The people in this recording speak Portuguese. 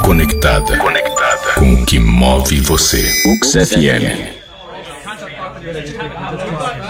Conectada com o que move você. UX FM.